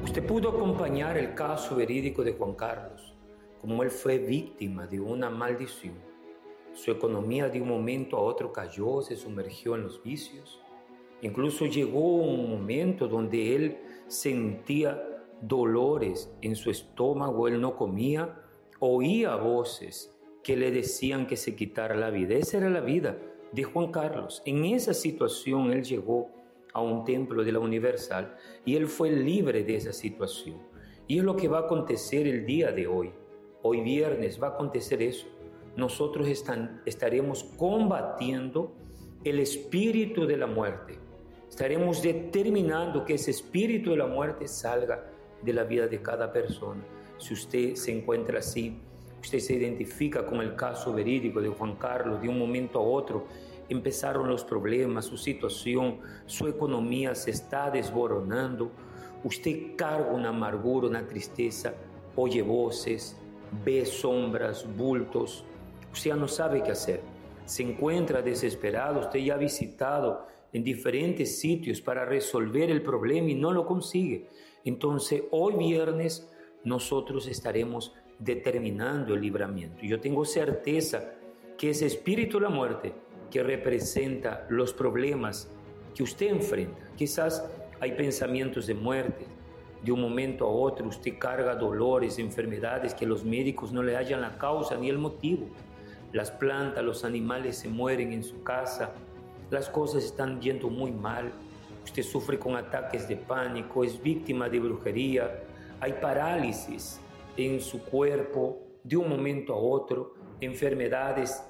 Usted pudo acompañar el caso verídico de Juan Carlos, como él fue víctima de una maldición. Su economía de un momento a otro cayó, se sumergió en los vicios. Incluso llegó un momento donde él sentía dolores en su estómago, él no comía, oía voces que le decían que se quitara la vida. Esa era la vida de Juan Carlos. En esa situación él llegó a un templo de la Universal y él fue libre de esa situación. Y es lo que va a acontecer el día de hoy. Hoy viernes va a acontecer eso. Nosotros estaremos combatiendo el espíritu de la muerte. Estaremos determinando que ese espíritu de la muerte salga de la vida de cada persona. Si usted se encuentra así, usted se identifica con el caso verídico de Juan Carlos, de un momento a otro empezaron los problemas, su situación, su economía se está desboronando, usted carga una amargura, una tristeza, oye voces, ve sombras, bultos, usted ya no sabe qué hacer, se encuentra desesperado, usted ya ha visitado en diferentes sitios para resolver el problema y no lo consigue. Entonces hoy viernes nosotros estaremos determinando el libramiento. Yo tengo certeza que ese espíritu de la muerte que representa los problemas que usted enfrenta, quizás hay pensamientos de muerte, de un momento a otro usted carga dolores, enfermedades que los médicos no le hallan la causa ni el motivo. Las plantas, los animales se mueren en su casa, las cosas están yendo muy mal, usted sufre con ataques de pánico, es víctima de brujería, hay parálisis en su cuerpo de un momento a otro, enfermedades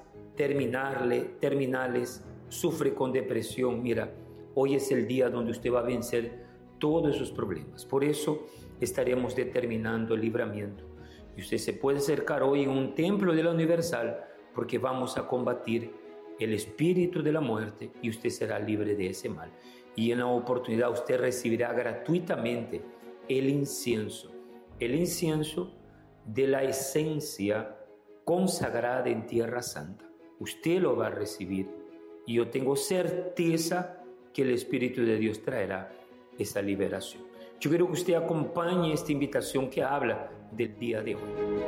terminales, sufre con depresión. Mira, hoy es el día donde usted va a vencer todos esos problemas. Por eso estaremos determinando el libramiento. Y usted se puede acercar hoy en un templo de la Universal porque vamos a combatir el espíritu de la muerte y usted será libre de ese mal. Y en la oportunidad usted recibirá gratuitamente el incienso de la esencia consagrada en Tierra Santa. Usted lo va a recibir y yo tengo certeza que el Espíritu de Dios traerá esa liberación. Yo quiero que usted acompañe esta invitación que habla del día de hoy.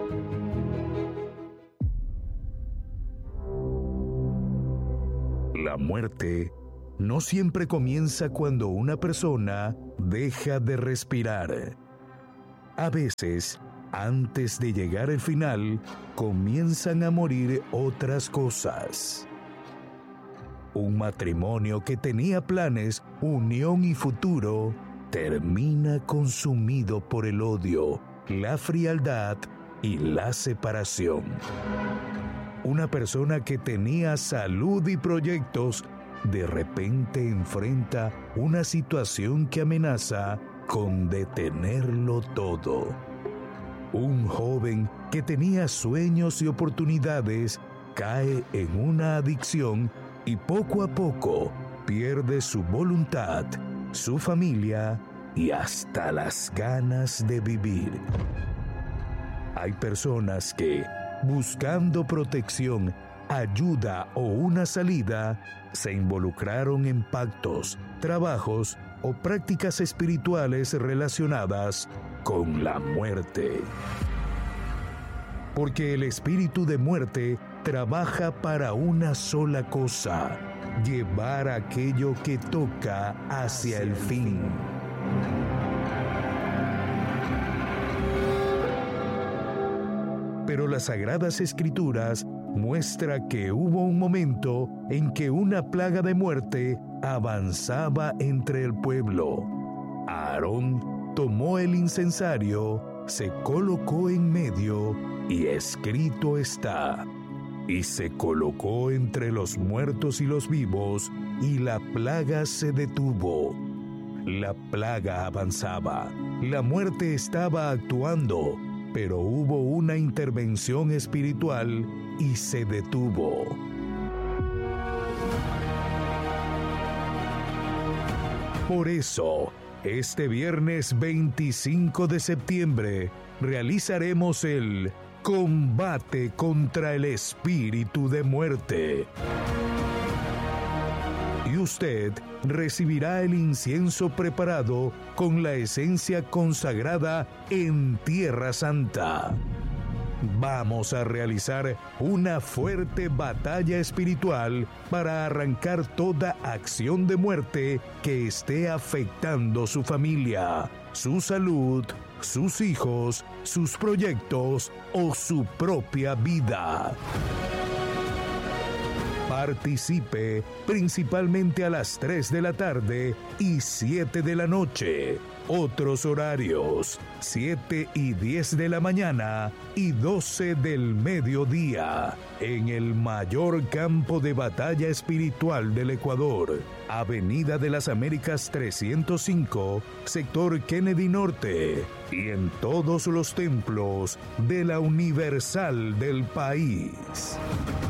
La muerte no siempre comienza cuando una persona deja de respirar. A veces, antes de llegar al final, comienzan a morir otras cosas. Un matrimonio que tenía planes, unión y futuro, termina consumido por el odio, la frialdad y la separación. Una persona que tenía salud y proyectos, de repente enfrenta una situación que amenaza con detenerlo todo. Un joven que tenía sueños y oportunidades cae en una adicción y poco a poco pierde su voluntad, su familia y hasta las ganas de vivir. Hay personas que, buscando protección, ayuda o una salida, se involucraron en pactos, trabajos o prácticas espirituales relacionadas con la muerte. Porque el espíritu de muerte trabaja para una sola cosa: llevar aquello que toca hacia el fin. Pero las Sagradas Escrituras muestra que hubo un momento en que una plaga de muerte avanzaba entre el pueblo. Aarón tomó el incensario, se colocó en medio y escrito está: y se colocó entre los muertos y los vivos, y la plaga se detuvo. La plaga avanzaba, la muerte estaba actuando, pero hubo una intervención espiritual y se detuvo. Por eso, este viernes 25 de septiembre, realizaremos el combate contra el espíritu de muerte. Y usted recibirá el incienso preparado con la esencia consagrada en Tierra Santa. Vamos a realizar una fuerte batalla espiritual para arrancar toda acción de muerte que esté afectando su familia, su salud, sus hijos, sus proyectos o su propia vida. Participe principalmente a las 3 de la tarde y 7 de la noche. Otros horarios: 7 y 10 de la mañana y 12 del mediodía. En el mayor campo de batalla espiritual del Ecuador, Avenida de las Américas 305, sector Kennedy Norte. Y en todos los templos de la Universal del país.